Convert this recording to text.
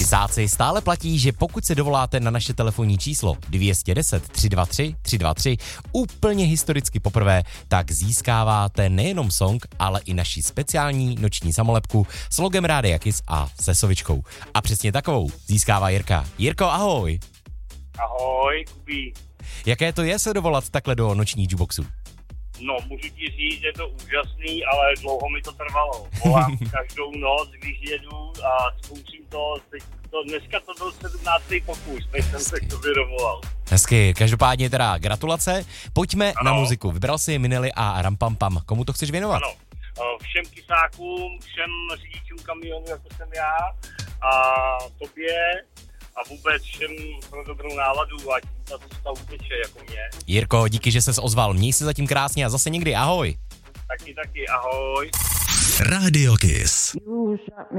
Kysáci, stále platí, že pokud se dovoláte na naše telefonní číslo 210 323 323 úplně historicky poprvé, tak získáváte nejenom song, ale i naši speciální noční samolepku s logem Rádia Kiss a se sovičkou. A přesně takovou získává Jirka. Jirko, ahoj. Ahoj, Kubí. Jaké to je se dovolat takhle do noční jukeboxu? No, můžu ti říct, je to úžasný, ale dlouho mi to trvalo. Volám každou noc, když jedu a zkouším to. Dneska to byl 17. pokus, než jsem se k tobě dovolal. Hezky, každopádně teda gratulace. Pojďme na muziku. Vybral si Minely a Rampampam. Komu to chceš věnovat? Ano, všem kysákům, všem řidičům kamionů, jako jsem já, a tobě a vůbec všem pro dobrou náladu, ať ta cesta uteče jako mě. Jirko, díky, že ses ozval. Měj se zatím krásně a zase někdy. Ahoj. Taky, ahoj. Radio Kiss.